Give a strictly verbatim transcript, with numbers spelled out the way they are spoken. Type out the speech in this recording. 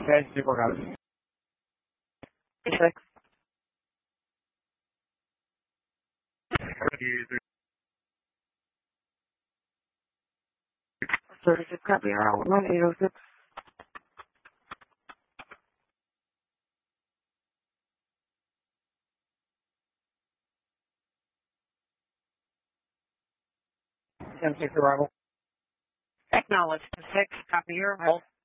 Okay, super got it. Six. thirty-six copy, R one eight oh six. ten six arrival. Acknowledge. Six, copy your arrival.